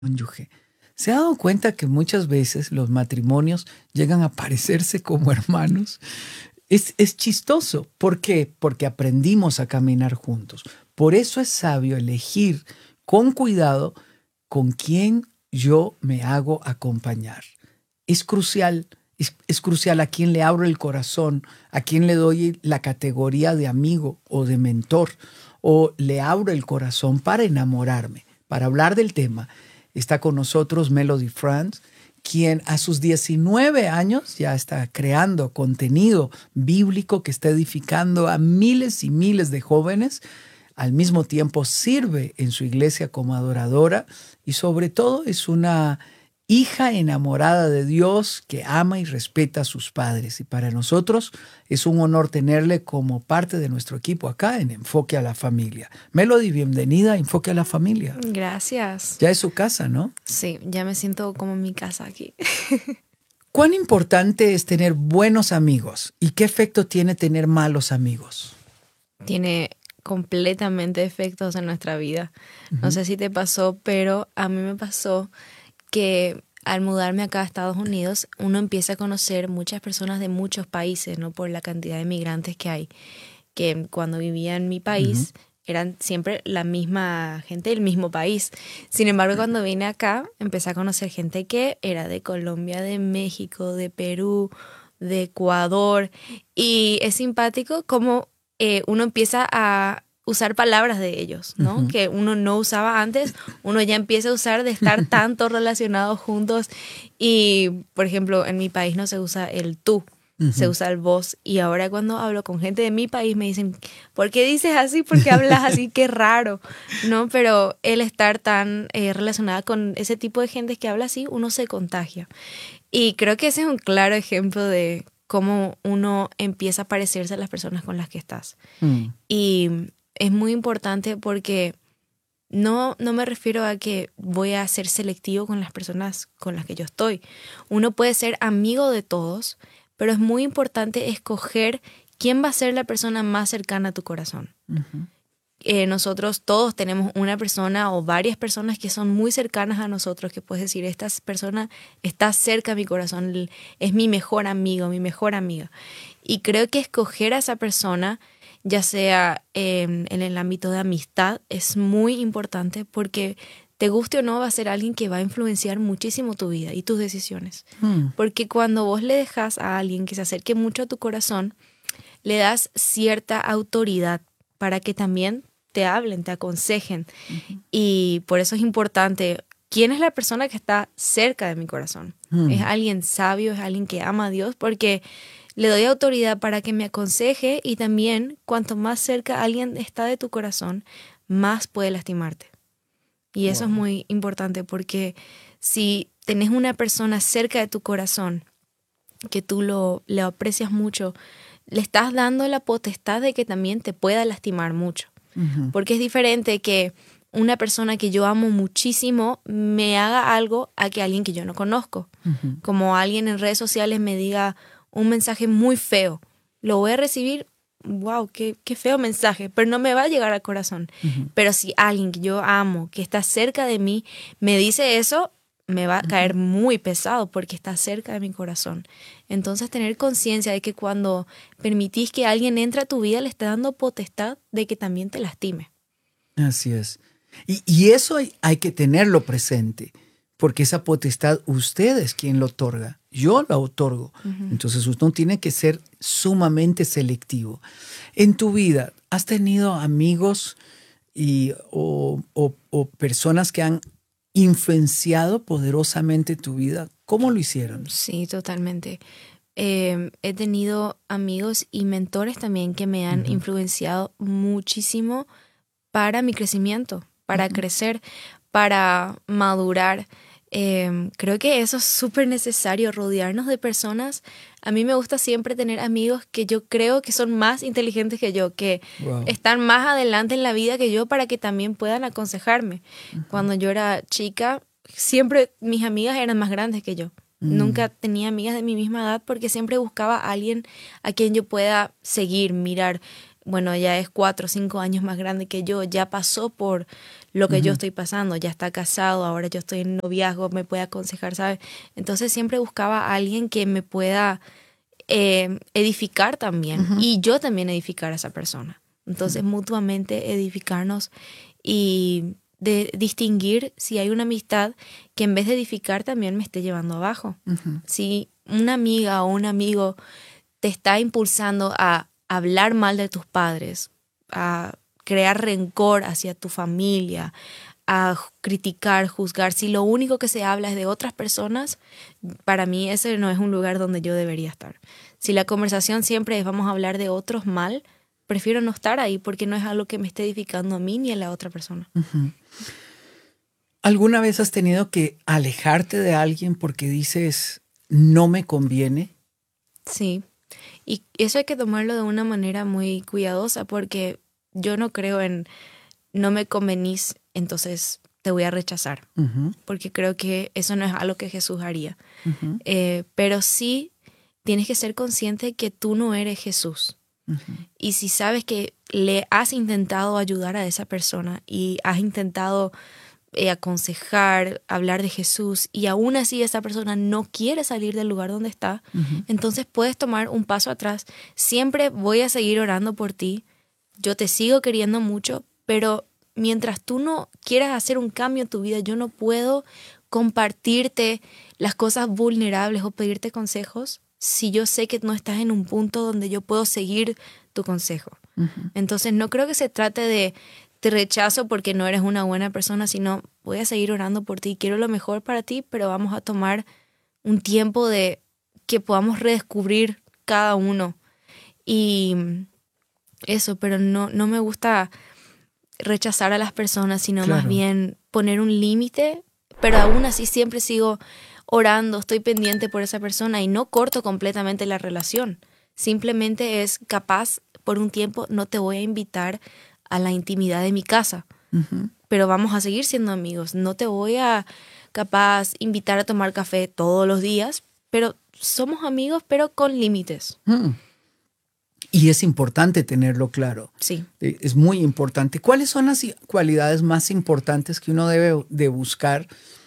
cónyuge. ¿Se ha dado cuenta que muchas veces los matrimonios llegan a parecerse como hermanos? Es chistoso. ¿Por qué? Porque aprendimos a caminar juntos. Por eso es sabio elegir con cuidado con quién yo me hago acompañar. Es crucial, es crucial a quién le abro el corazón, a quién le doy la categoría de amigo o de mentor, o le abro el corazón para enamorarme. Para hablar del tema, está con nosotros Melody Franz, quien a sus 19 años ya está creando contenido bíblico que está edificando a miles y miles de jóvenes. Al mismo tiempo sirve en su iglesia como adoradora y sobre todo es una hija enamorada de Dios que ama y respeta a sus padres. Y para nosotros es un honor tenerle como parte de nuestro equipo acá en Enfoque a la Familia. Melody, bienvenida a Enfoque a la Familia. Gracias. Ya es su casa, ¿no? Sí, ya me siento como en mi casa aquí. ¿Cuán importante es tener buenos amigos? ¿Y qué efecto tiene tener malos amigos? Tiene completamente efectos en nuestra vida. No sé si te pasó, pero a mí me pasó que al mudarme acá a Estados Unidos, uno empieza a conocer muchas personas de muchos países, ¿no? Por la cantidad de migrantes que hay. Que cuando vivía en mi país eran siempre la misma gente del mismo país. Sin embargo, cuando vine acá, empecé a conocer gente que era de Colombia, de México, de Perú, de Ecuador. Y es simpático como uno empieza a usar palabras de ellos, ¿no? Que uno no usaba antes, uno ya empieza a usar de estar tanto relacionados juntos. Y, por ejemplo, en mi país no se usa el tú. Se usa el vos, y ahora cuando hablo con gente de mi país me dicen, ¿por qué dices así? ¿Por qué hablas así? Qué raro, ¿no? Pero el estar tan relacionada con ese tipo de gente que habla así, uno se contagia. Y creo que ese es un claro ejemplo de cómo uno empieza a parecerse a las personas con las que estás. Y es muy importante porque no me refiero a que voy a ser selectivo con las personas con las que yo estoy. Uno puede ser amigo de todos, pero es muy importante escoger quién va a ser la persona más cercana a tu corazón. Nosotros todos tenemos una persona o varias personas que son muy cercanas a nosotros, que puedes decir, esta persona está cerca a mi corazón, es mi mejor amigo, mi mejor amiga. Y creo que escoger a esa persona, ya sea en el ámbito de amistad, es muy importante porque te guste o no, va a ser alguien que va a influenciar muchísimo tu vida y tus decisiones. Porque cuando vos le dejas a alguien que se acerque mucho a tu corazón, le das cierta autoridad para que también te hablen, te aconsejen. Y por eso es importante, ¿quién es la persona que está cerca de mi corazón? ¿Es alguien sabio? ¿Es alguien que ama a Dios? Porque le doy autoridad para que me aconseje, y también cuanto más cerca alguien está de tu corazón, más puede lastimarte. Y eso es muy importante porque si tenés una persona cerca de tu corazón que tú le aprecias mucho, le estás dando la potestad de que también te pueda lastimar mucho. Porque es diferente que una persona que yo amo muchísimo me haga algo a que alguien que yo no conozco. Como alguien en redes sociales me diga un mensaje muy feo. Lo voy a recibir, wow, qué feo mensaje, pero no me va a llegar al corazón. Pero si alguien que yo amo, que está cerca de mí, me dice eso, me va a caer muy pesado porque está cerca de mi corazón. Entonces, tener conciencia de que cuando permitís que alguien entre a tu vida, le está dando potestad de que también te lastime. Así es. Y eso hay que tenerlo presente, porque esa potestad usted es quien lo otorga. Yo la otorgo. Entonces, uno tiene que ser sumamente selectivo. En tu vida, ¿has tenido amigos o personas que han influenciado poderosamente tu vida? ¿Cómo lo hicieron? Sí, totalmente. He tenido amigos y mentores también que me han influenciado muchísimo para mi crecimiento, para crecer, para madurar. Creo que eso es súper necesario, rodearnos de personas. A mí me gusta siempre tener amigos que yo creo que son más inteligentes que yo, que están más adelante en la vida que yo, para que también puedan aconsejarme. Cuando yo era chica, siempre mis amigas eran más grandes que yo. Nunca tenía amigas de mi misma edad porque siempre buscaba a alguien a quien yo pueda seguir, mirar. bueno, ella es 4 o 5 años más grande que yo, ya pasó por lo que yo estoy pasando, ya está casado, ahora yo estoy en noviazgo, me puede aconsejar, ¿sabes? Entonces siempre buscaba a alguien que me pueda edificar también y yo también edificar a esa persona. Entonces mutuamente edificarnos y de distinguir si hay una amistad que en vez de edificar también me esté llevando abajo. Si una amiga o un amigo te está impulsando a hablar mal de tus padres, a crear rencor hacia tu familia, a criticar, juzgar, si lo único que se habla es de otras personas, para mí ese no es un lugar donde yo debería estar. Si la conversación siempre es vamos a hablar de otros mal, prefiero no estar ahí porque no es algo que me esté edificando a mí ni a la otra persona. ¿Alguna vez has tenido que alejarte de alguien porque dices no me conviene? Sí, y eso hay que tomarlo de una manera muy cuidadosa porque yo no creo en no me convenís, entonces te voy a rechazar, porque creo que eso no es algo que Jesús haría. Pero sí tienes que ser consciente que tú no eres Jesús. Y si sabes que le has intentado ayudar a esa persona y has intentado aconsejar, hablar de Jesús y aún así esa persona no quiere salir del lugar donde está, entonces puedes tomar un paso atrás. Siempre voy a seguir orando por ti, yo te sigo queriendo mucho, pero mientras tú no quieras hacer un cambio en tu vida, yo no puedo compartirte las cosas vulnerables o pedirte consejos si yo sé que no estás en un punto donde yo puedo seguir tu consejo. Entonces no creo que se trate de te rechazo porque no eres una buena persona, sino voy a seguir orando por ti, quiero lo mejor para ti, pero vamos a tomar un tiempo de que podamos redescubrir cada uno. Y eso, pero no me gusta rechazar a las personas, sino más bien poner un límite, pero aún así siempre sigo orando, estoy pendiente por esa persona y no corto completamente la relación. Simplemente es capaz, por un tiempo, no te voy a invitar a la intimidad de mi casa, pero vamos a seguir siendo amigos. No te voy a, capaz, invitar a tomar café todos los días, pero somos amigos, pero con límites. Y es importante tenerlo claro. Sí. Es muy importante. ¿Cuáles son las cualidades más importantes que uno debe de buscar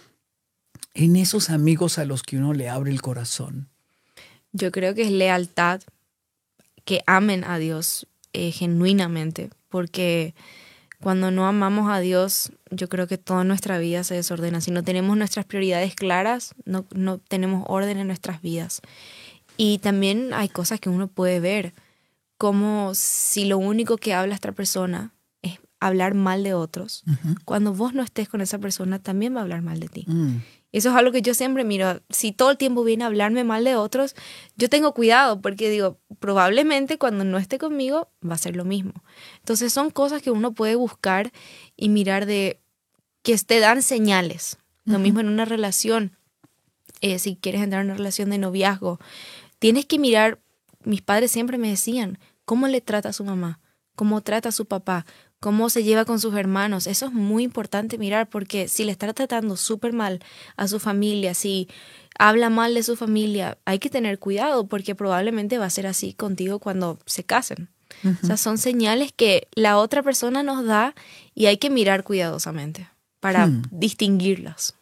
en esos amigos a los que uno le abre el corazón? Yo creo que es lealtad, que amen a Dios genuinamente, porque cuando no amamos a Dios, yo creo que toda nuestra vida se desordena. Si no tenemos nuestras prioridades claras, no tenemos orden en nuestras vidas. Y también hay cosas que uno puede ver, como si lo único que habla esta persona es hablar mal de otros, cuando vos no estés con esa persona también va a hablar mal de ti. Eso es algo que yo siempre miro. Si todo el tiempo viene a hablarme mal de otros, yo tengo cuidado porque digo, probablemente cuando no esté conmigo va a ser lo mismo. Entonces son cosas que uno puede buscar y mirar de que te dan señales. Lo mismo en una relación. Si quieres entrar en una relación de noviazgo, tienes que mirar. Mis padres siempre me decían cómo le trata a su mamá, cómo trata a su papá, cómo se lleva con sus hermanos. Eso es muy importante mirar porque si le está tratando súper mal a su familia, si habla mal de su familia, hay que tener cuidado porque probablemente va a ser así contigo cuando se casen. O sea, son señales que la otra persona nos da y hay que mirar cuidadosamente para distinguirlas.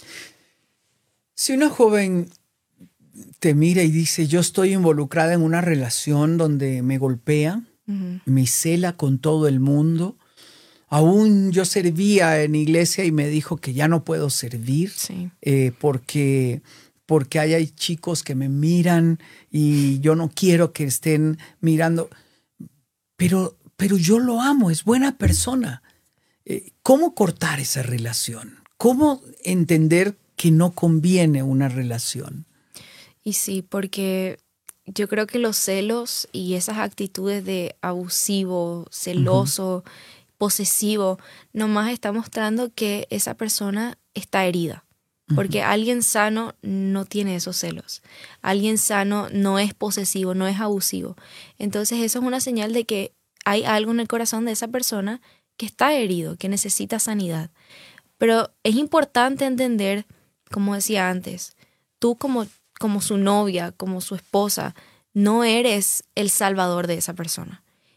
Si una joven te mira y dice, yo estoy involucrada en una relación donde me golpea, me cela con todo el mundo. Aún yo servía en iglesia y me dijo que ya no puedo servir porque hay chicos que me miran y yo no quiero que estén mirando. Pero yo lo amo, es buena persona. ¿Cómo cortar esa relación? ¿Cómo entender que no conviene una relación? Y sí, porque yo creo que los celos y esas actitudes de abusivo, celoso, posesivo, nomás está mostrando que esa persona está herida. Porque alguien sano no tiene esos celos. Alguien sano no es posesivo, no es abusivo. Entonces eso es una señal de que hay algo en el corazón de esa persona que está herido, que necesita sanidad. Pero es importante entender, como decía antes, tú como su novia, como su esposa, no eres el salvador de esa persona.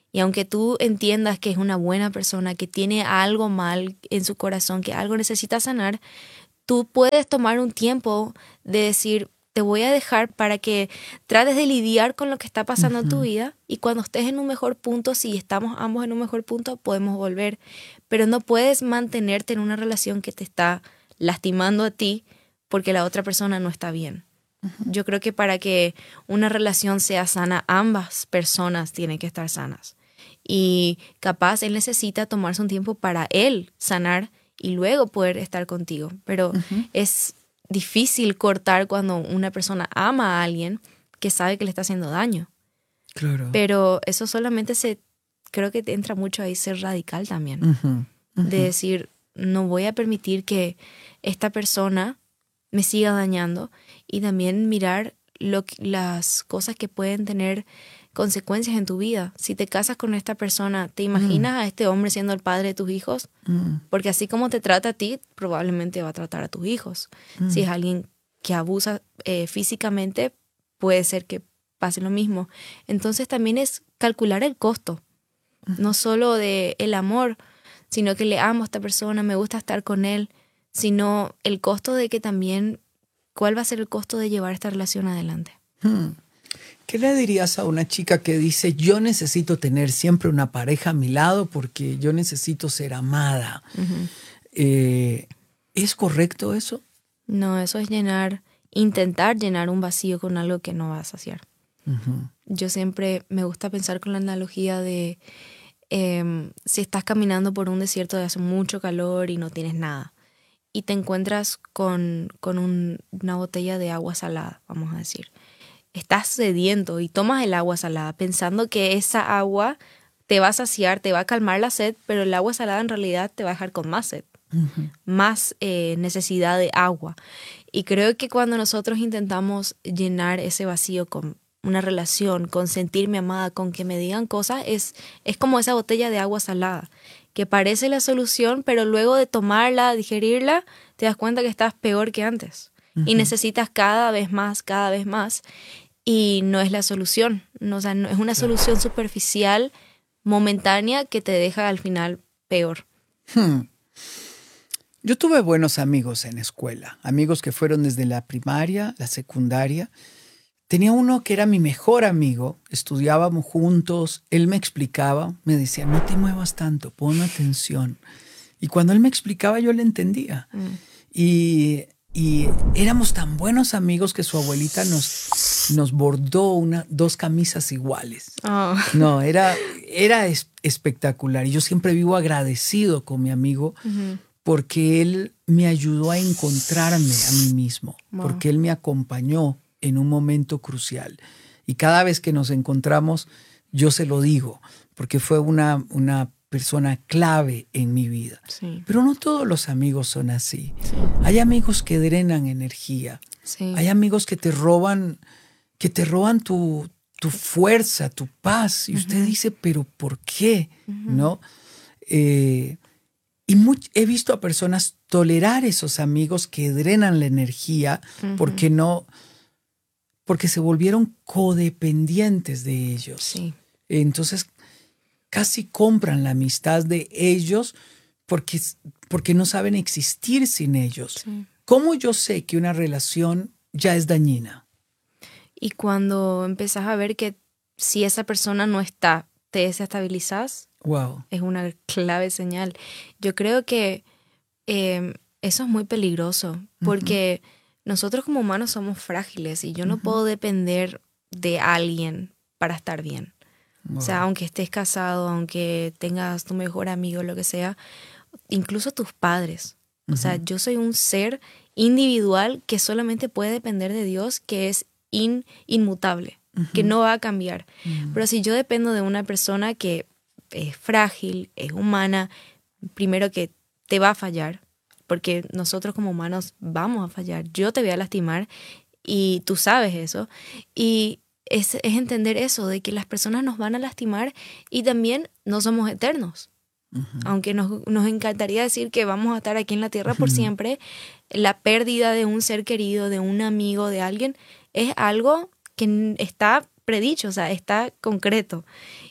Y aunque tú entiendas que es una buena persona, que tiene algo mal en su corazón, que algo necesita sanar, tú puedes tomar un tiempo de decir, te voy a dejar para que trates de lidiar con lo que está pasando en tu vida, y cuando estés en un mejor punto, si estamos ambos en un mejor punto, podemos volver. Pero no puedes mantenerte en una relación que te está lastimando a ti porque la otra persona no está bien. Yo creo que para que una relación sea sana, ambas personas tienen que estar sanas. Y capaz él necesita tomarse un tiempo para él sanar y luego poder estar contigo. Pero es difícil cortar cuando una persona ama a alguien que sabe que le está haciendo daño. Claro. Pero eso solamente creo que te entra mucho ahí ser radical también. De decir, no voy a permitir que esta persona me siga dañando, y también mirar las cosas que pueden tener consecuencias en tu vida. Si te casas con esta persona, ¿te imaginas a este hombre siendo el padre de tus hijos? Porque así como te trata a ti, probablemente va a tratar a tus hijos. Si es alguien que abusa físicamente, puede ser que pase lo mismo. Entonces también es calcular el costo, no solo de el amor, sino que le amo a esta persona, me gusta estar con él, sino el costo de que también, ¿cuál va a ser el costo de llevar esta relación adelante? ¿Qué le dirías a una chica que dice, yo necesito tener siempre una pareja a mi lado porque yo necesito ser amada? ¿Es correcto eso? No, eso es intentar llenar un vacío con algo que no va a saciar. Yo siempre me gusta pensar con la analogía de si estás caminando por un desierto de hace mucho calor y no tienes nada, y te encuentras con una botella de agua salada, vamos a decir. Estás sediento y tomas el agua salada pensando que esa agua te va a saciar, te va a calmar la sed, pero el agua salada en realidad te va a dejar con más sed, más necesidad de agua. Y creo que cuando nosotros intentamos llenar ese vacío con una relación, con sentirme amada, con que me digan cosas, es como esa botella de agua salada, que parece la solución, pero luego de tomarla, digerirla, te das cuenta que estás peor que antes. Y necesitas cada vez más, y no es la solución. No, o sea, no, es una solución superficial, momentánea, que te deja al final peor. Yo tuve buenos amigos en escuela, amigos que fueron desde la primaria, la secundaria. Tenía uno que era mi mejor amigo, estudiábamos juntos, él me explicaba, me decía, no te muevas tanto, pon atención. Y cuando él me explicaba yo le entendía. Y éramos tan buenos amigos que su abuelita nos bordó 2 camisas iguales. Oh. No, era espectacular. Y yo siempre vivo agradecido con mi amigo porque él me ayudó a encontrarme a mí mismo, porque él me acompañó en un momento crucial. Y cada vez que nos encontramos, yo se lo digo, porque fue una persona clave en mi vida. Sí. Pero no todos los amigos son así. Sí. Hay amigos que drenan energía. Sí. Hay amigos que te roban tu fuerza, tu paz. Y usted dice, ¿pero por qué? ¿No? He visto a personas tolerar esos amigos que drenan la energía porque se volvieron codependientes de ellos. Sí. Entonces casi compran la amistad de ellos porque no saben existir sin ellos. Sí. ¿Cómo yo sé que una relación ya es dañina? Y cuando empezás a ver que si esa persona no está, te desestabilizás, wow, es una clave señal. Yo creo que eso es muy peligroso porque nosotros como humanos somos frágiles y yo no puedo depender de alguien para estar bien. Wow. O sea, aunque estés casado, aunque tengas tu mejor amigo, lo que sea, incluso tus padres. O sea, yo soy un ser individual que solamente puede depender de Dios, que es inmutable, que no va a cambiar. Pero si yo dependo de una persona que es frágil, es humana, primero que te va a fallar, porque nosotros como humanos vamos a fallar. Yo te voy a lastimar y tú sabes eso. Y es entender eso, de que las personas nos van a lastimar y también no somos eternos. Aunque nos encantaría decir que vamos a estar aquí en la tierra por siempre, la pérdida de un ser querido, de un amigo, de alguien, es algo que está predicho, o sea, está concreto.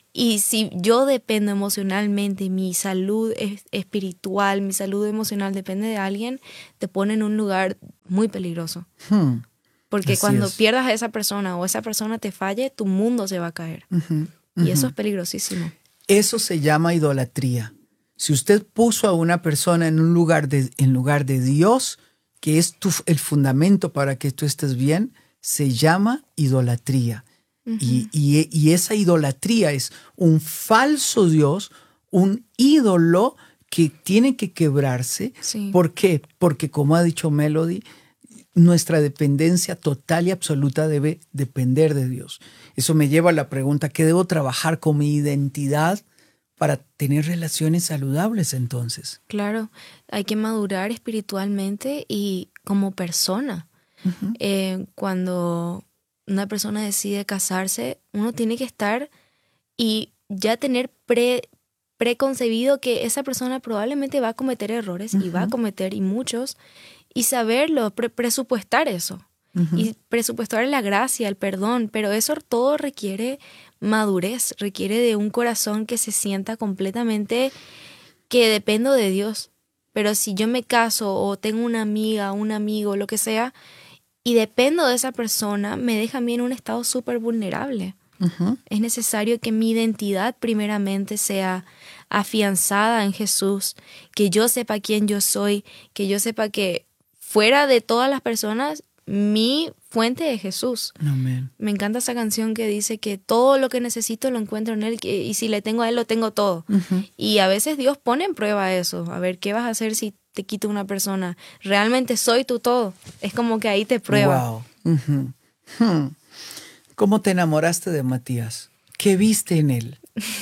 Y si yo dependo emocionalmente, mi salud espiritual, mi salud emocional depende de alguien, te pone en un lugar muy peligroso. Porque Así cuando es. pierdas a esa persona o esa persona te falle, tu mundo se va a caer. Y eso es peligrosísimo. Eso se llama idolatría. Si usted puso a una persona en lugar de Dios, que es el fundamento para que tú estés bien, se llama idolatría. Y esa idolatría es un falso Dios, un ídolo que tiene que quebrarse. Sí. ¿Por qué? Porque, como ha dicho Melody, nuestra dependencia total y absoluta debe depender de Dios. Eso me lleva a la pregunta, ¿qué debo trabajar con mi identidad para tener relaciones saludables entonces? Claro, hay que madurar espiritualmente y como persona. Cuando una persona decide casarse, uno tiene que estar y ya tener preconcebido que esa persona probablemente va a cometer errores y va a cometer y muchos, y saberlo, presupuestar eso. Y presupuestar la gracia, el perdón, pero eso todo requiere madurez, requiere de un corazón que se sienta completamente que dependo de Dios. Pero si yo me caso o tengo una amiga, un amigo, lo que sea, y dependo de esa persona, me deja a mí en un estado súper vulnerable. Es necesario que mi identidad primeramente sea afianzada en Jesús, que yo sepa quién yo soy, que yo sepa que fuera de todas las personas, mi fuente es Jesús. Amén. Me encanta esa canción que dice que todo lo que necesito lo encuentro en Él y si le tengo a Él lo tengo todo. Y a veces Dios pone en prueba eso. A ver, ¿qué vas a hacer si te quito una persona? ¿Realmente soy tu todo? Es como que ahí te prueba. Wow. ¿Cómo te enamoraste de Matías? ¿Qué viste en él?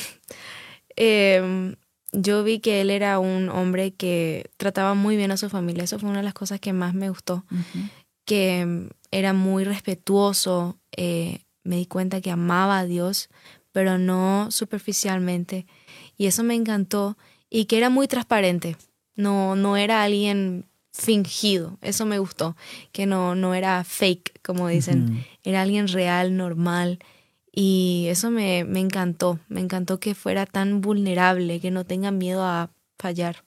Yo vi que él era un hombre que trataba muy bien a su familia. Eso fue una de las cosas que más me gustó. Que era muy respetuoso. Me di cuenta que amaba a Dios, pero no superficialmente. Y eso me encantó. Y que era muy transparente. No era alguien fingido. Eso me gustó. Que no era fake, como dicen. Era alguien real, normal. Y eso me encantó. Me encantó que fuera tan vulnerable, que no tenga miedo a fallar.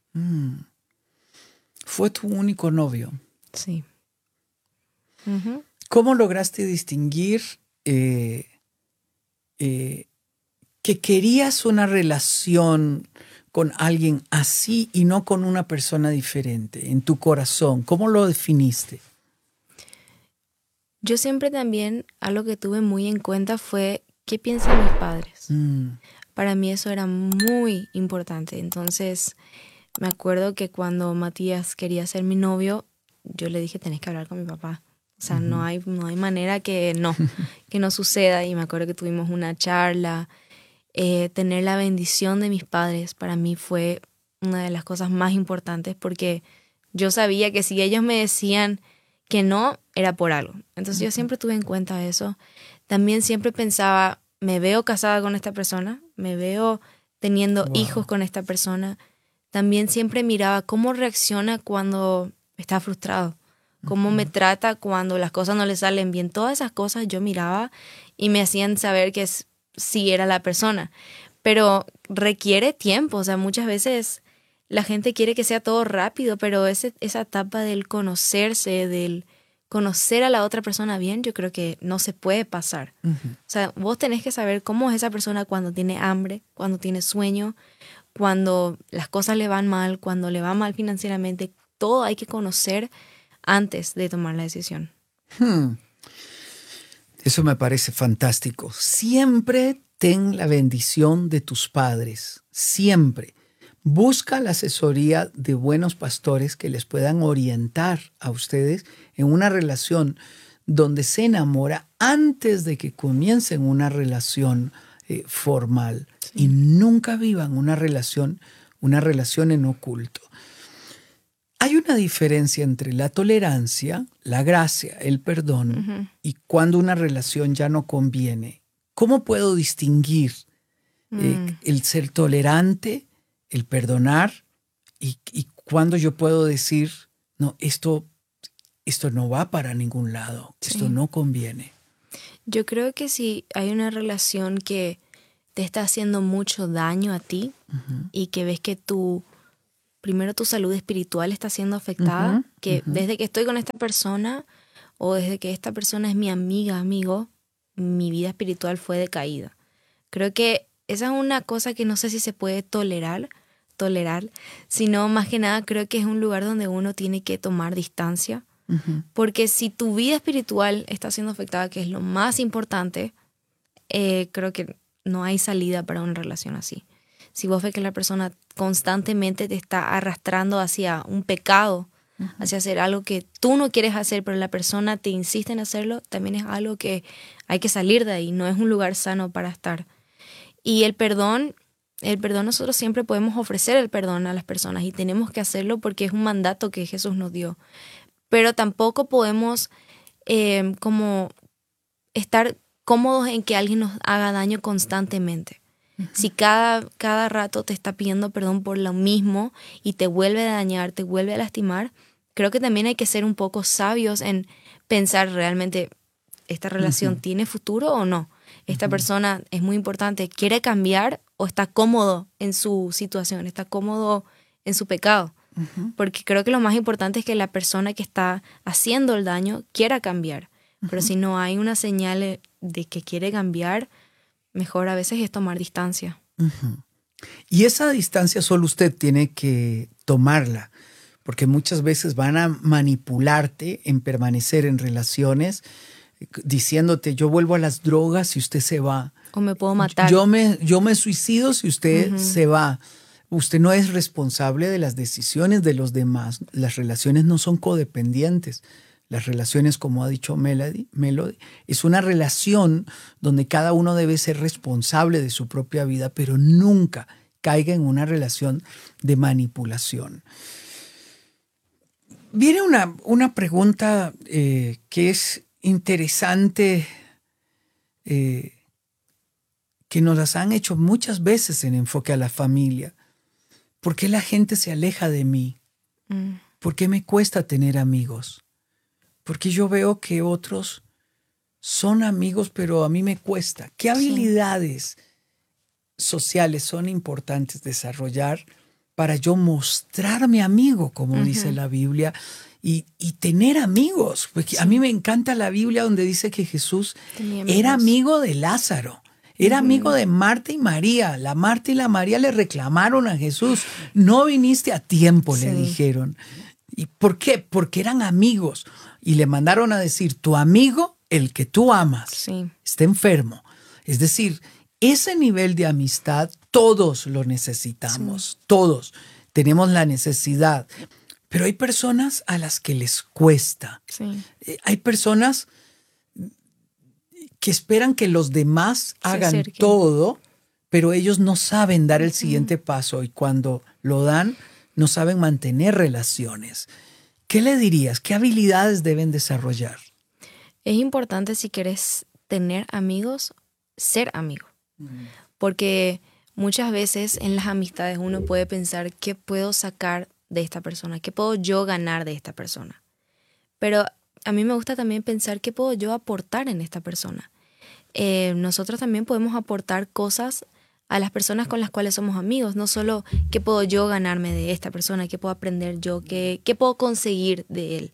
Fue tu único novio. Sí. ¿Cómo lograste distinguir que querías una relación con alguien así y no con una persona diferente en tu corazón? ¿Cómo lo definiste? Yo siempre también, algo que tuve muy en cuenta fue qué piensan mis padres. Para mí eso era muy importante. Entonces, me acuerdo que cuando Matías quería ser mi novio, yo le dije, tenés que hablar con mi papá. O sea, no hay manera que no suceda. Y me acuerdo que tuvimos una charla. Tener la bendición de mis padres para mí fue una de las cosas más importantes, porque yo sabía que si ellos me decían que no, era por algo. Entonces yo siempre tuve en cuenta eso. También siempre pensaba, me veo casada con esta persona, me veo teniendo hijos con esta persona. También siempre miraba cómo reacciona cuando está frustrado, cómo me trata cuando las cosas no le salen bien. Todas esas cosas yo miraba y me hacían saber que sí era la persona. Pero requiere tiempo. O sea, muchas veces la gente quiere que sea todo rápido, pero esa etapa del conocerse, del conocer a la otra persona bien, yo creo que no se puede pasar. O sea, vos tenés que saber cómo es esa persona cuando tiene hambre, cuando tiene sueño, cuando las cosas le van mal, cuando le va mal financieramente. Todo hay que conocer antes de tomar la decisión. Eso me parece fantástico. Siempre ten la bendición de tus padres. Siempre. Busca la asesoría de buenos pastores que les puedan orientar a ustedes en una relación donde se enamora antes de que comiencen una relación formal. Sí. Y nunca vivan una relación en oculto. Hay una diferencia entre la tolerancia, la gracia, el perdón y cuando una relación ya no conviene. ¿Cómo puedo distinguir el ser tolerante, el perdonar y cuando yo puedo decir, no, esto no va para ningún lado, esto no conviene? Yo creo que si hay una relación que te está haciendo mucho daño a ti y que ves que primero tu salud espiritual está siendo afectada, que desde que estoy con esta persona o desde que esta persona es mi amiga, amigo, mi vida espiritual fue decaída. Creo que esa es una cosa que no sé si se puede tolerar, sino más que nada creo que es un lugar donde uno tiene que tomar distancia, porque si tu vida espiritual está siendo afectada, que es lo más importante, creo que no hay salida para una relación así. Si vos ves que la persona constantemente te está arrastrando hacia un pecado, hacia hacer algo que tú no quieres hacer, pero la persona te insiste en hacerlo, también es algo que hay que salir de ahí, no es un lugar sano para estar. Y el perdón nosotros siempre podemos ofrecer el perdón a las personas y tenemos que hacerlo porque es un mandato que Jesús nos dio. Pero tampoco podemos como estar cómodos en que alguien nos haga daño constantemente. Si cada rato te está pidiendo perdón por lo mismo y te vuelve a dañar, te vuelve a lastimar, creo que también hay que ser un poco sabios en pensar realmente, ¿esta relación tiene futuro o no? ¿Esta persona es muy importante, quiere cambiar o está cómodo en su situación, está cómodo en su pecado? Porque creo que lo más importante es que la persona que está haciendo el daño quiera cambiar. Pero si no hay una señal de que quiere cambiar, mejor a veces es tomar distancia. Y esa distancia solo usted tiene que tomarla, porque muchas veces van a manipularte en permanecer en relaciones diciéndote, yo vuelvo a las drogas si usted se va. O me puedo matar. Yo me suicido si usted se va. Usted no es responsable de las decisiones de los demás. Las relaciones no son codependientes. Las relaciones, como ha dicho Melody, es una relación donde cada uno debe ser responsable de su propia vida, pero nunca caiga en una relación de manipulación. Viene una pregunta que es interesante, que nos las han hecho muchas veces en Enfoque a la Familia. ¿Por qué la gente se aleja de mí? ¿Por qué me cuesta tener amigos? Porque yo veo que otros son amigos, pero a mí me cuesta. ¿Qué habilidades sociales son importantes desarrollar para yo mostrarme amigo, como dice la Biblia, y tener amigos? Porque a mí me encanta la Biblia donde dice que Jesús era amigo de Lázaro. Era amigo de Marta y María. La Marta y la María le reclamaron a Jesús. No viniste a tiempo, le dijeron. ¿Y por qué? Porque eran amigos. Y le mandaron a decir, tu amigo, el que tú amas, está enfermo. Es decir, ese nivel de amistad todos lo necesitamos. Todos tenemos la necesidad. Pero hay personas a las que les cuesta. Hay personas que esperan que los demás hagan todo, pero ellos no saben dar el siguiente paso y cuando lo dan, no saben mantener relaciones. ¿Qué le dirías? ¿Qué habilidades deben desarrollar? Es importante, si quieres tener amigos, ser amigo. Porque muchas veces en las amistades uno puede pensar, ¿qué puedo sacar de esta persona? ¿Qué puedo yo ganar de esta persona? Pero a mí me gusta también pensar, ¿qué puedo yo aportar en esta persona? Nosotros también podemos aportar cosas a las personas con las cuales somos amigos, no solo qué puedo yo ganarme de esta persona, qué puedo aprender yo, qué puedo conseguir de él.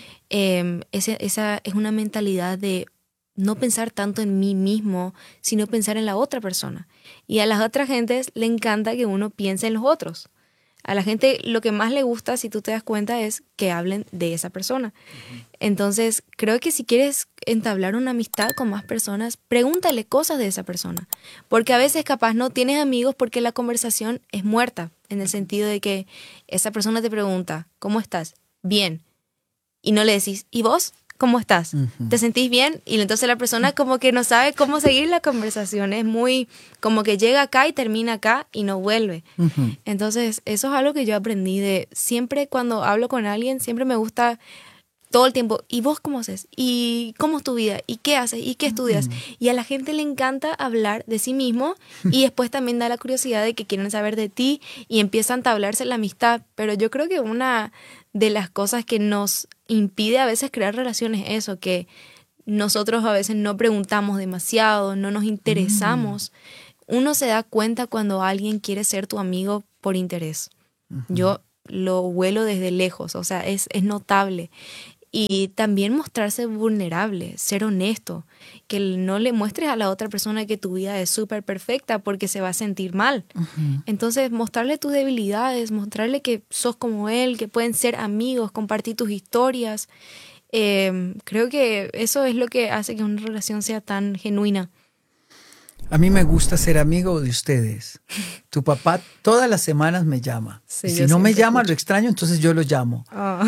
Esa es una mentalidad de no pensar tanto en mí mismo, sino pensar en la otra persona. Y a las otras gentes le encanta que uno piense en los otros. A la gente lo que más le gusta, si tú te das cuenta, es que hablen de esa persona. Entonces, creo que si quieres entablar una amistad con más personas, pregúntale cosas de esa persona. Porque a veces capaz no tienes amigos porque la conversación es muerta, en el sentido de que esa persona te pregunta, ¿cómo estás? Bien. Y no le decís, ¿y vos? ¿Cómo estás? ¿Te sentís bien? Y entonces la persona como que no sabe cómo seguir la conversación. Es muy como que llega acá y termina acá y no vuelve. Entonces eso es algo que yo aprendí de siempre cuando hablo con alguien, siempre me gusta todo el tiempo. ¿Y vos cómo haces? ¿Y cómo es tu vida? ¿Y qué haces? ¿Y qué estudias? Y a la gente le encanta hablar de sí mismo y después también da la curiosidad de que quieren saber de ti y empiezan a entablarse la amistad. Pero yo creo que una de las cosas que nos impide a veces crear relaciones es eso, que nosotros a veces no preguntamos demasiado, no nos interesamos. uno se da cuenta cuando alguien quiere ser tu amigo por interés. Yo lo huelo desde lejos, o sea, es notable. Y también mostrarse vulnerable, ser honesto, que no le muestres a la otra persona que tu vida es súper perfecta porque se va a sentir mal. Entonces, mostrarle tus debilidades, mostrarle que sos como él, que pueden ser amigos, compartir tus historias. Creo que eso es lo que hace que una relación sea tan genuina. A mí me gusta ser amigo de ustedes. Tu papá todas las semanas me llama. Sí, y si no me llama, lo extraño, entonces yo lo llamo.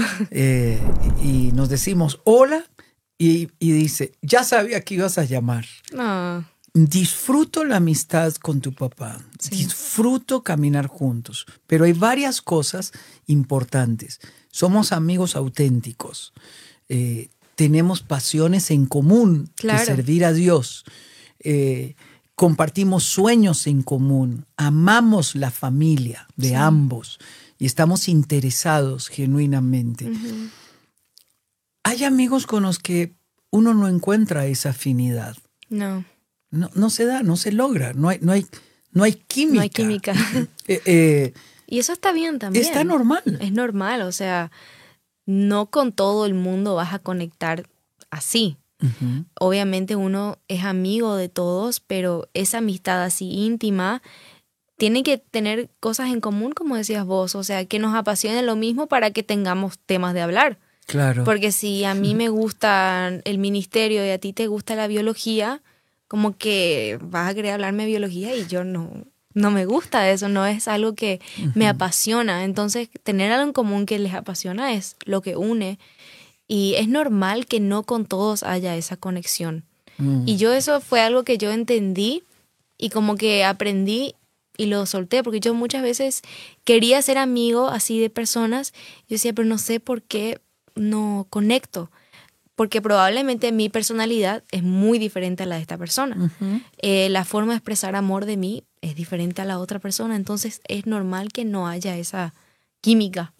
Y nos decimos hola y dice, ya sabía que ibas a llamar. Disfruto la amistad con tu papá. Sí. Disfruto caminar juntos. Pero hay varias cosas importantes. Somos amigos auténticos. Tenemos pasiones en común, claro, de servir a Dios. Compartimos sueños en común, amamos la familia de ambos y estamos interesados genuinamente. Hay amigos con los que uno no encuentra esa afinidad. No se da, no se logra, no hay química. No hay química. Y eso está bien también. Está normal. Es normal, o sea, no con todo el mundo vas a conectar así. Obviamente uno es amigo de todos, pero esa amistad así íntima tiene que tener cosas en común, como decías vos, o sea, que nos apasione lo mismo para que tengamos temas de hablar. Claro. Porque si a mí me gusta el ministerio y a ti te gusta la biología, como que vas a querer hablarme de biología y yo no me gusta eso, no es algo que me apasiona. Entonces, tener algo en común que les apasiona es lo que une. Y es normal que no con todos haya esa conexión. Y yo eso fue algo que yo entendí y como que aprendí y lo solté. Porque yo muchas veces quería ser amigo así de personas. Yo decía, pero no sé por qué no conecto. Porque probablemente mi personalidad es muy diferente a la de esta persona. La forma de expresar amor de mí es diferente a la otra persona. Entonces es normal que no haya esa química.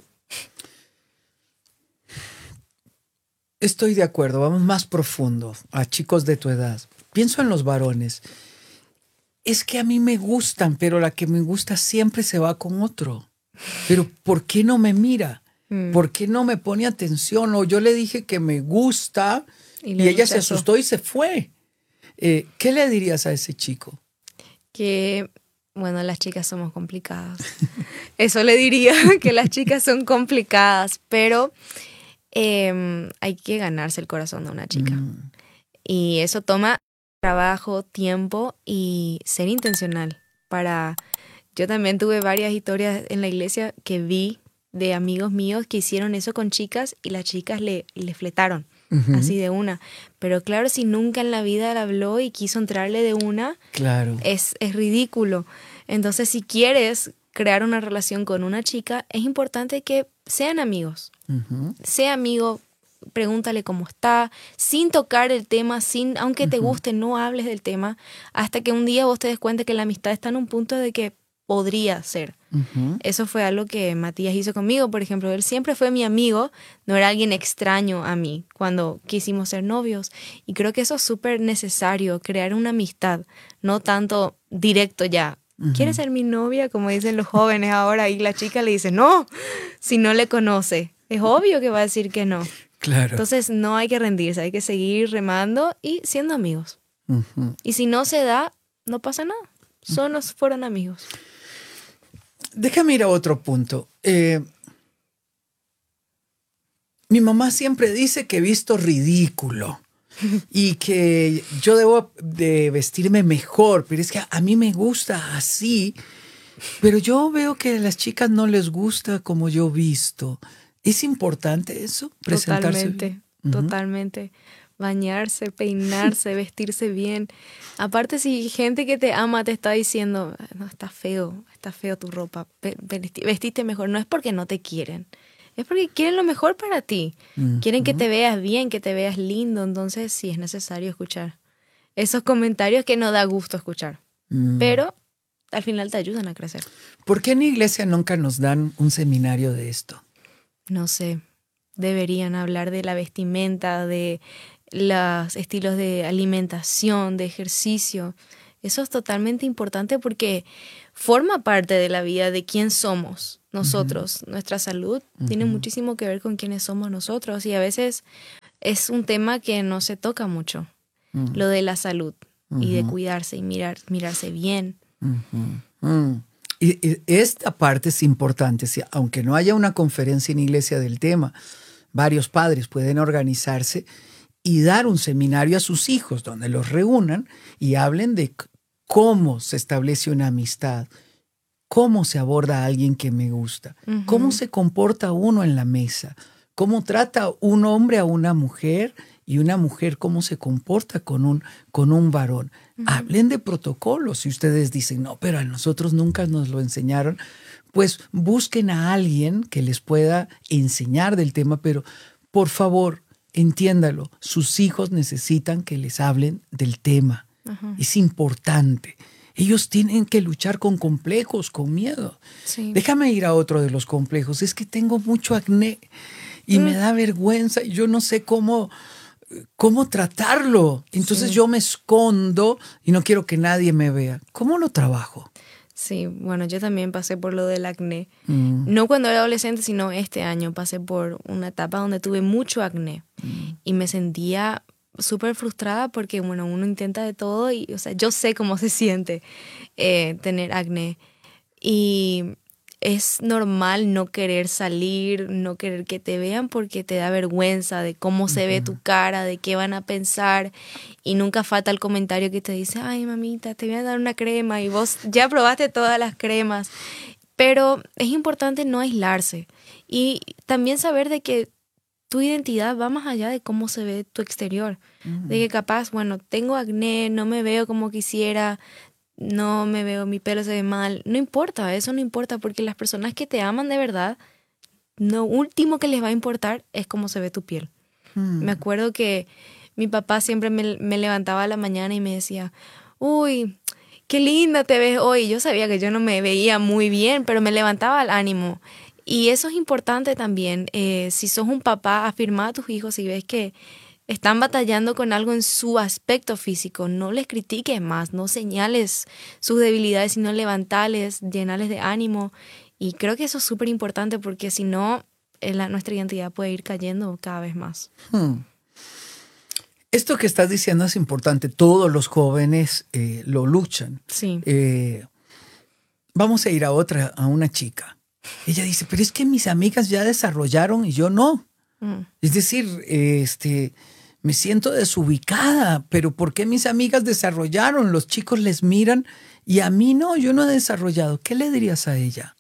Estoy de acuerdo, vamos más profundo a chicos de tu edad. Pienso en los varones. Es que a mí me gustan, pero la que me gusta siempre se va con otro. Pero ¿por qué no me mira? ¿Por qué no me pone atención? O yo le dije que me gusta y ella se asustó y se fue. ¿Qué le dirías a ese chico? Que, bueno, las chicas somos complicadas. Eso le diría, que las chicas son complicadas, pero hay que ganarse el corazón de una chica. Y eso toma trabajo, tiempo y ser intencional. Yo también tuve varias historias en la iglesia que vi de amigos míos que hicieron eso con chicas y las chicas le fletaron así de una. Pero claro, si nunca en la vida le habló y quiso entrarle de una, claro, es ridículo. Entonces, si quieres crear una relación con una chica, es importante que sean amigos. Sea amigo, pregúntale cómo está, sin tocar el tema, aunque te guste, no hables del tema, hasta que un día vos te des cuenta que la amistad está en un punto de que podría ser. Eso fue algo que Matías hizo conmigo, por ejemplo. Él siempre fue mi amigo, no era alguien extraño a mí cuando quisimos ser novios. Y creo que eso es súper necesario, crear una amistad, no tanto directo ya. ¿Quieres ser mi novia? Como dicen los jóvenes ahora, y la chica le dice, no, si no le conoce. Es obvio que va a decir que no. Claro. Entonces no hay que rendirse, hay que seguir remando y siendo amigos. Y si no se da, no pasa nada. Solo fueron amigos. Déjame ir a otro punto. Mi mamá siempre dice que he visto ridículo y que yo debo de vestirme mejor, pero es que a mí me gusta así, pero yo veo que a las chicas no les gusta como yo visto. ¿Es importante eso? Presentarse. Totalmente. Bañarse, peinarse, vestirse bien. Aparte, si gente que te ama te está diciendo, no, está feo tu ropa, vestiste mejor, no es porque no te quieren, es porque quieren lo mejor para ti. Quieren que te veas bien, que te veas lindo. Entonces sí es necesario escuchar esos comentarios que no da gusto escuchar, pero al final te ayudan a crecer. ¿Por qué en la iglesia nunca nos dan un seminario de esto? No sé, deberían hablar de la vestimenta, de los estilos de alimentación, de ejercicio. Eso es totalmente importante porque forma parte de la vida de quién somos nosotros. Nuestra salud tiene muchísimo que ver con quiénes somos nosotros y a veces es un tema que no se toca mucho, lo de la salud y de cuidarse y mirarse bien. Y esta parte es importante. Si, aunque no haya una conferencia en iglesia del tema, varios padres pueden organizarse y dar un seminario a sus hijos donde los reúnan y hablen de cómo se establece una amistad, cómo se aborda a alguien que me gusta, cómo se comporta uno en la mesa, cómo trata un hombre a una mujer y una mujer cómo se comporta con un varón. Hablen de protocolos. Si ustedes dicen, no, pero a nosotros nunca nos lo enseñaron, pues busquen a alguien que les pueda enseñar del tema, pero por favor, entiéndalo, sus hijos necesitan que les hablen del tema. Es importante. Ellos tienen que luchar con complejos, con miedo. Sí. Déjame ir a otro de los complejos. Es que tengo mucho acné y me da vergüenza y yo no sé cómo tratarlo. Entonces yo me escondo y no quiero que nadie me vea. ¿Cómo lo trabajo? Sí, bueno, yo también pasé por lo del acné. No cuando era adolescente, sino este año pasé por una etapa donde tuve mucho acné y me sentía súper frustrada porque, bueno, uno intenta de todo y, o sea, yo sé cómo se siente tener acné y es normal no querer salir, no querer que te vean porque te da vergüenza de cómo se ve tu cara, de qué van a pensar y nunca falta el comentario que te dice, ay mamita, te voy a dar una crema y vos ya probaste todas las cremas. Pero es importante no aislarse y también saber de que tu identidad va más allá de cómo se ve tu exterior. De que capaz, bueno, tengo acné, no me veo como quisiera, no me veo, mi pelo se ve mal. No importa, eso no importa porque las personas que te aman de verdad, lo último que les va a importar es cómo se ve tu piel. Me acuerdo que mi papá siempre me levantaba a la mañana y me decía, uy, qué linda te ves hoy. Yo sabía que yo no me veía muy bien, pero me levantaba el ánimo. Y eso es importante también. Si sos un papá, afirma a tus hijos y ves que están batallando con algo en su aspecto físico, no les critiques más, no señales sus debilidades, sino levantales, llenales de ánimo. Y creo que eso es súper importante porque si no, nuestra identidad puede ir cayendo cada vez más. Esto que estás diciendo es importante. Todos los jóvenes lo luchan. Sí. Vamos a ir a una chica. Ella dice, pero es que mis amigas ya desarrollaron y yo no. Es decir, me siento desubicada, pero ¿por qué mis amigas desarrollaron? Los chicos les miran y a mí no, yo no he desarrollado. ¿Qué le dirías a ella?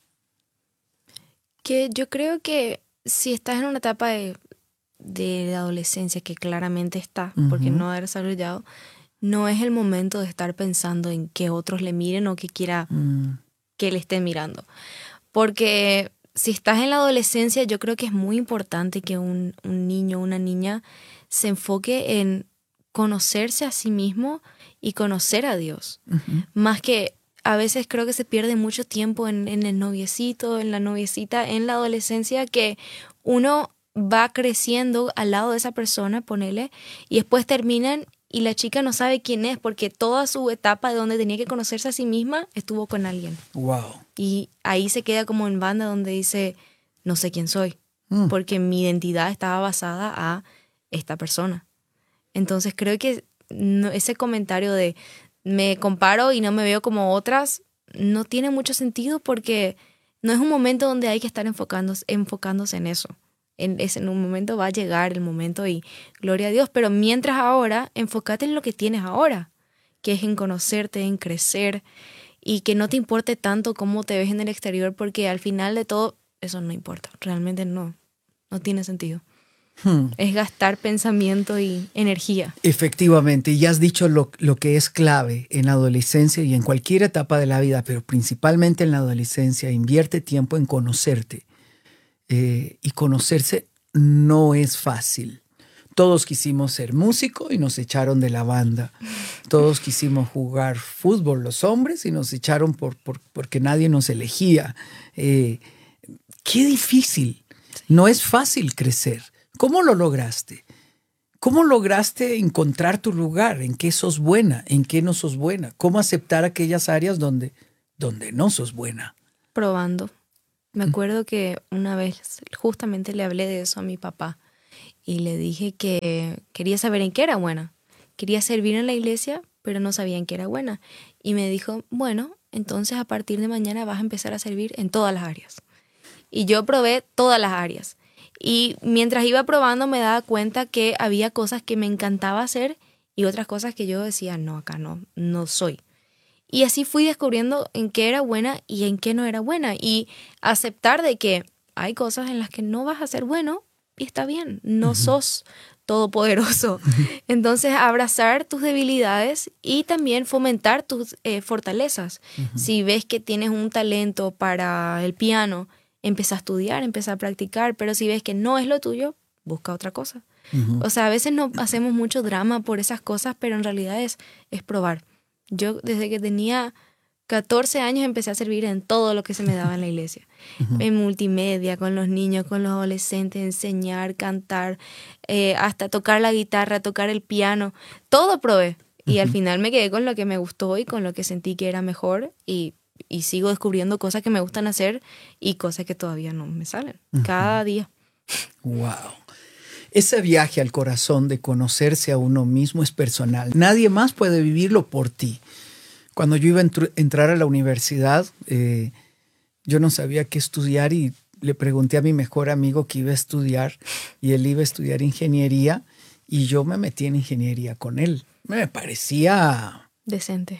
Que yo creo que si estás en una etapa de adolescencia, que claramente está, porque no ha desarrollado, no es el momento de estar pensando en que otros le miren o que quiera que le estén mirando. Porque si estás en la adolescencia, yo creo que es muy importante que un niño o una niña se enfoque en conocerse a sí mismo y conocer a Dios. Más que a veces creo que se pierde mucho tiempo en el noviecito, en la noviecita, en la adolescencia, que uno va creciendo al lado de esa persona, ponele, y después terminan y la chica no sabe quién es porque toda su etapa de donde tenía que conocerse a sí misma estuvo con alguien. Wow. Y ahí se queda como en banda donde dice, no sé quién soy, porque mi identidad estaba basada a esta persona. Entonces creo que ese comentario de me comparo y no me veo como otras no tiene mucho sentido porque no es un momento donde hay que estar enfocándose en eso. En un momento va a llegar el momento y gloria a Dios, pero mientras ahora, enfócate en lo que tienes ahora, que es en conocerte, en crecer y que no te importe tanto cómo te ves en el exterior porque al final de todo eso no importa, realmente no tiene sentido. Es gastar pensamiento y energía. Efectivamente, y has dicho lo que es clave en la adolescencia y en cualquier etapa de la vida, pero principalmente en la adolescencia, invierte tiempo en conocerte. Y conocerse no es fácil. Todos quisimos ser músicos y nos echaron de la banda. Todos quisimos jugar fútbol los hombres y nos echaron porque nadie nos elegía. Qué difícil. No es fácil crecer. ¿Cómo lo lograste? ¿Cómo lograste encontrar tu lugar? ¿En qué sos buena? ¿En qué no sos buena? ¿Cómo aceptar aquellas áreas donde no sos buena? Probando. Me acuerdo que una vez justamente le hablé de eso a mi papá y le dije que quería saber en qué era buena. Quería servir en la iglesia, pero no sabía en qué era buena. Y me dijo, bueno, entonces a partir de mañana vas a empezar a servir en todas las áreas. Y yo probé todas las áreas. Y mientras iba probando me daba cuenta que había cosas que me encantaba hacer y otras cosas que yo decía, no, acá no soy. Y así fui descubriendo en qué era buena y en qué no era buena. Y aceptar de que hay cosas en las que no vas a ser bueno y está bien, no sos todopoderoso. Entonces, abrazar tus debilidades y también fomentar tus fortalezas. Si ves que tienes un talento para el piano, empieza a estudiar, empieza a practicar, pero si ves que no es lo tuyo, busca otra cosa. O sea, a veces no hacemos mucho drama por esas cosas, pero en realidad es probar. Yo desde que tenía 14 años empecé a servir en todo lo que se me daba en la iglesia. En multimedia, con los niños, con los adolescentes, enseñar, cantar, hasta tocar la guitarra, tocar el piano. Todo probé. Y al final me quedé con lo que me gustó y con lo que sentí que era mejor. Y sigo descubriendo cosas que me gustan hacer y cosas que todavía no me salen. Cada día. ¡Wow! Ese viaje al corazón de conocerse a uno mismo es personal. Nadie más puede vivirlo por ti. Cuando yo iba a entrar a la universidad, yo no sabía qué estudiar y le pregunté a mi mejor amigo qué iba a estudiar y él iba a estudiar ingeniería y yo me metí en ingeniería con él. Me parecía decente,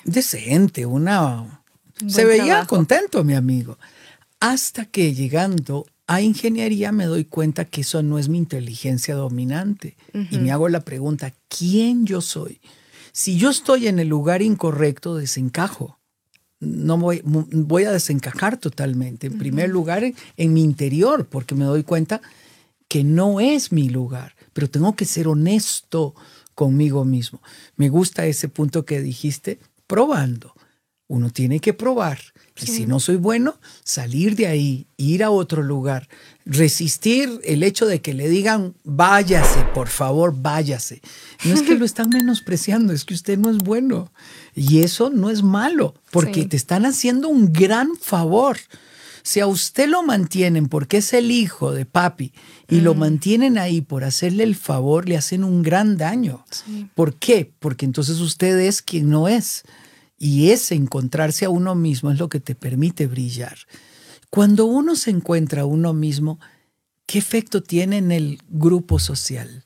se veía trabajo. contento mi amigo. Hasta que llegando a ingeniería me doy cuenta que eso no es mi inteligencia dominante. Y me hago la pregunta, ¿quién yo soy? Si yo estoy en el lugar incorrecto, desencajo. No voy a desencajar totalmente. En primer lugar, en mi interior, porque me doy cuenta que no es mi lugar. Pero tengo que ser honesto conmigo mismo. Me gusta ese punto que dijiste, probando. Uno tiene que probar. Y si no soy bueno, salir de ahí, ir a otro lugar, resistir el hecho de que le digan, váyase, por favor, váyase. No es que lo están menospreciando, es que usted no es bueno. Y eso no es malo, porque te están haciendo un gran favor. Si a usted lo mantienen porque es el hijo de papi y lo mantienen ahí por hacerle el favor, le hacen un gran daño. Sí. ¿Por qué? Porque entonces usted es quien no es. Y ese encontrarse a uno mismo es lo que te permite brillar. Cuando uno se encuentra a uno mismo, ¿qué efecto tiene en el grupo social?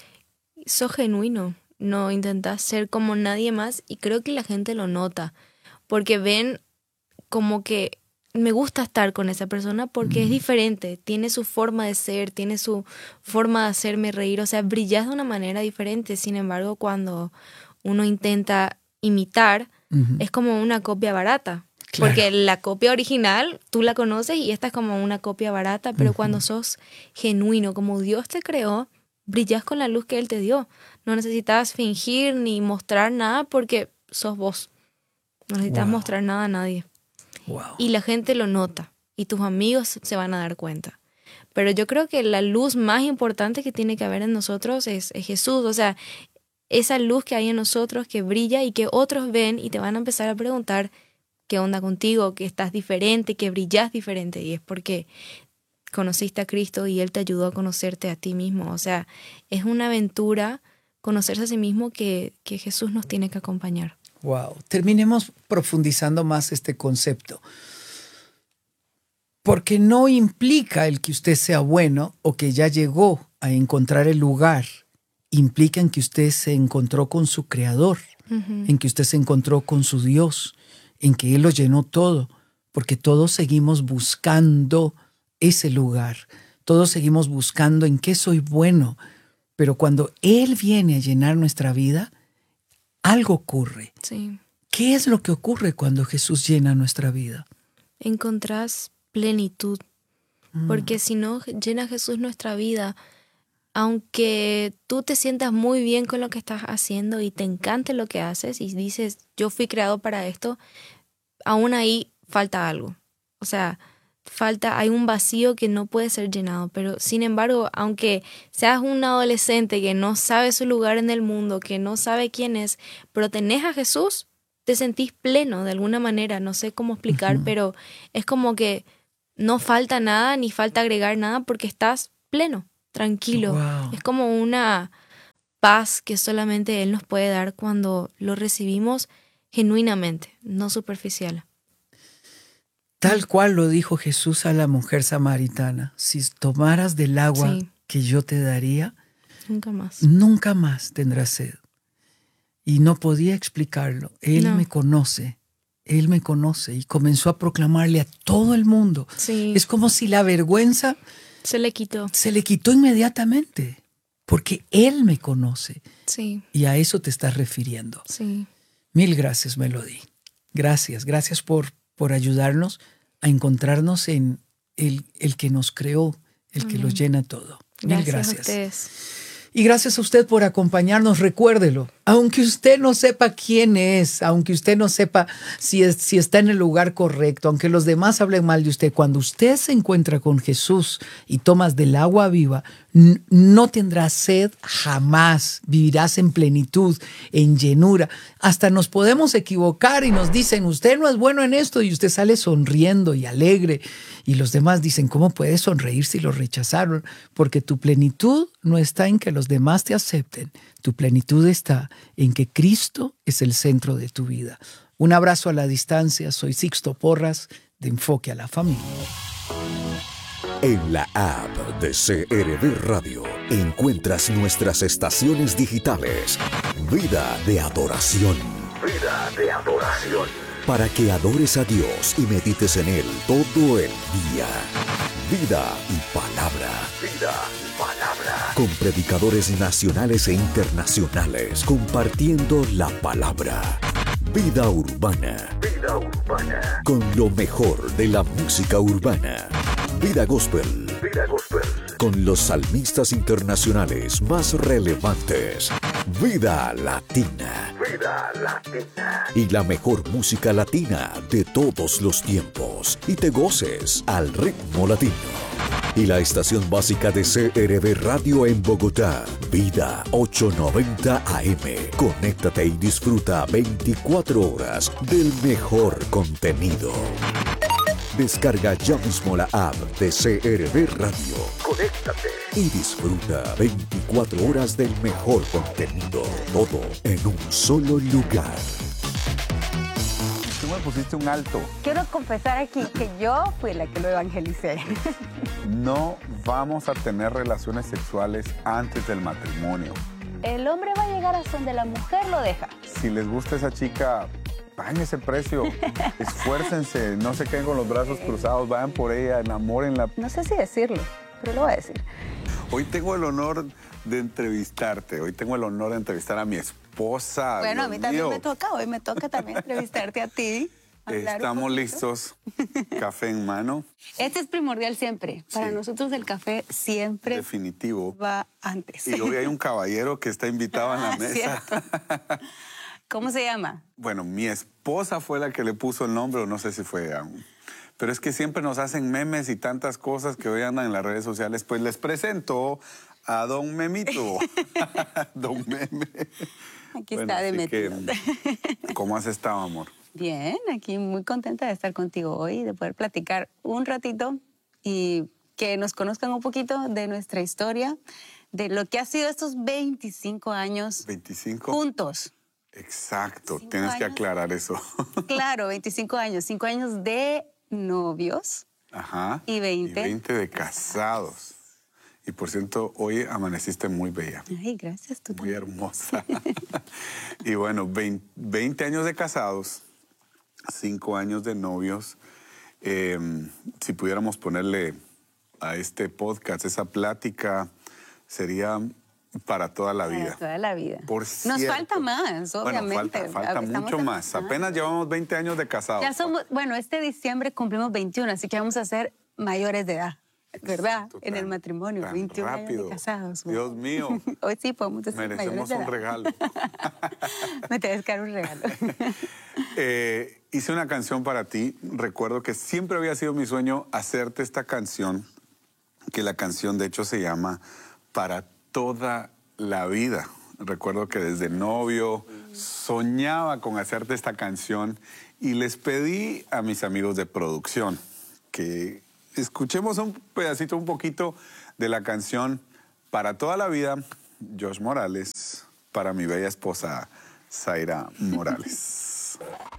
Sos genuino, no intentás ser como nadie más y creo que la gente lo nota, porque ven como que me gusta estar con esa persona porque es diferente, tiene su forma de ser, tiene su forma de hacerme reír, o sea, brillas de una manera diferente. Sin embargo, cuando uno intenta imitar, es como una copia barata. Claro. Porque la copia original tú la conoces y esta es como una copia barata, pero cuando sos genuino, como Dios te creó, brillas con la luz que Él te dio. No necesitas fingir ni mostrar nada porque sos vos. No necesitas mostrar nada a nadie. Wow. Y la gente lo nota y tus amigos se van a dar cuenta. Pero yo creo que la luz más importante que tiene que haber en nosotros es Jesús. O sea, esa luz que hay en nosotros que brilla y que otros ven y te van a empezar a preguntar qué onda contigo, que estás diferente, que brillas diferente. Y es porque conociste a Cristo y Él te ayudó a conocerte a ti mismo. O sea, es una aventura conocerse a sí mismo que Jesús nos tiene que acompañar. Wow. Terminemos profundizando más este concepto. Porque no implica el que usted sea bueno o que ya llegó a encontrar el lugar. Implica en que usted se encontró con su Creador, en que usted se encontró con su Dios, en que Él lo llenó todo, porque todos seguimos buscando ese lugar, todos seguimos buscando en qué soy bueno, pero cuando Él viene a llenar nuestra vida, algo ocurre. Sí. ¿Qué es lo que ocurre cuando Jesús llena nuestra vida? Encontrás plenitud, porque si no llena Jesús nuestra vida, aunque tú te sientas muy bien con lo que estás haciendo y te encante lo que haces y dices, yo fui creado para esto, aún ahí falta algo. O sea, hay un vacío que no puede ser llenado. Pero sin embargo, aunque seas un adolescente que no sabe su lugar en el mundo, que no sabe quién es, pero tenés a Jesús, te sentís pleno de alguna manera. No sé cómo explicar, pero es como que no falta nada ni falta agregar nada porque estás pleno, tranquilo. Wow. Es como una paz que solamente Él nos puede dar cuando lo recibimos genuinamente, no superficial. Tal cual lo dijo Jesús a la mujer samaritana. Si tomaras del agua Sí. que yo te daría, Nunca más. tendrás sed. Y no podía explicarlo. Él No. me conoce. Él me conoce. Y comenzó a proclamarle a todo el mundo. Sí. Es como si la vergüenza Se le quitó. se le quitó inmediatamente. Porque Él me conoce. Sí, Y a eso te estás refiriendo. sí. Mil gracias, Melody. Gracias por ayudarnos a encontrarnos en el que nos creó, el que lo llena todo. Mil Gracias a ustedes. Y gracias a usted por acompañarnos. Recuérdelo, aunque usted no sepa quién es, aunque usted no sepa si está en el lugar correcto, aunque los demás hablen mal de usted, cuando usted se encuentra con Jesús y tomas del agua viva, no tendrás sed jamás. Vivirás en plenitud, en llenura. Hasta nos podemos equivocar y nos dicen, usted no es bueno en esto, y usted sale sonriendo y alegre. Y los demás dicen, ¿cómo puedes sonreír si lo rechazaron? Porque tu plenitud no está en que los demás te acepten. Tu plenitud está en que Cristo es el centro de tu vida. Un abrazo a la distancia. Soy Sixto Porras, de Enfoque a la Familia. En la app de CRB Radio encuentras nuestras estaciones digitales. Vida de adoración. Vida de adoración. Para que adores a Dios y medites en Él todo el día. Vida y palabra. Vida y palabra. Con predicadores nacionales e internacionales compartiendo la palabra. Vida urbana. Vida urbana. Con lo mejor de la música urbana. Vida gospel. Vida gospel. Con los salmistas internacionales más relevantes. Vida latina. Vida latina. Y la mejor música latina de todos los tiempos. Y te goces al ritmo latino. Y la estación básica de CRB Radio en Bogotá, Vida 890 AM. Conéctate y disfruta 24 horas del mejor contenido. Descarga ya mismo la app de CRB Radio. Conéctate y disfruta 24 horas del mejor contenido. Todo en un solo lugar. Tú me pusiste un alto. Quiero confesar aquí que yo fui la que lo evangelicé. No vamos a tener relaciones sexuales antes del matrimonio. El hombre va a llegar hasta donde la mujer lo deja. Si les gusta esa chica, paguen ese precio. Esfuércense, no se queden con los brazos cruzados, vayan por ella, enamórenla. No sé si decirlo, pero lo voy a decir. Hoy tengo el honor de entrevistarte. Hoy tengo el honor de entrevistar a mi esposa. Bueno, Dios a mí también mío. me toca. Hoy me toca también entrevistarte a ti. Estamos listos. Café en mano. Este es primordial siempre. Para Sí. nosotros el café siempre Definitivo. va antes. Y hoy hay un caballero que está invitado en la mesa. Cierto. ¿Cómo se llama? Bueno, mi esposa fue la que le puso el nombre, o no sé si fue aún. Pero es que siempre nos hacen memes y tantas cosas que hoy andan en las redes sociales. Pues les presento a Don Memito. Don Meme. Aquí Bueno, está de así metido. que, ¿cómo has estado, amor? Bien, aquí muy contenta de estar contigo hoy, de poder platicar un ratito y que nos conozcan un poquito de nuestra historia, de lo que ha sido estos 25 años 25. juntos. Exacto, 5 tienes que años. aclarar eso. Claro, 25 años, 5 años de novios. Ajá. Y 20. Y 20 de casados. Y por cierto, hoy amaneciste muy bella. Ay, gracias. Tú Muy también. hermosa. Y bueno, 20 años de casados, 5 años de novios. Si pudiéramos ponerle a este podcast, esa plática, sería para toda la vida. Para toda la vida. Por Nos cierto. falta más, obviamente. Bueno, falta Estamos mucho más. empezando. Apenas llevamos 20 años de casados. Ya somos, bueno, este diciembre cumplimos 21, así que vamos a ser mayores de edad, ¿verdad? Exacto, En el tan- matrimonio, tan 21 años rápido. de casados. Dios mío. Hoy sí podemos decir mayores Merecemos de un edad. regalo. Me tienes que dar un regalo. hice una canción para ti. Recuerdo que siempre había sido mi sueño hacerte esta canción, que la canción de hecho se llama Para toda la vida. Recuerdo que desde novio soñaba con hacerte esta canción y les pedí a mis amigos de producción que escuchemos un pedacito, un poquito de la canción Para toda la vida, Josh Morales, para mi bella esposa Zaira Morales.